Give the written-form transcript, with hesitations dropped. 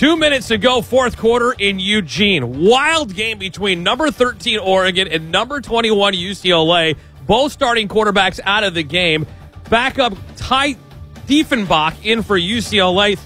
2 minutes to go, fourth quarter in Eugene. Wild game between number 13 Oregon and number 21 UCLA. Both starting quarterbacks out of the game. Backup Ty Diefenbach in for UCLA.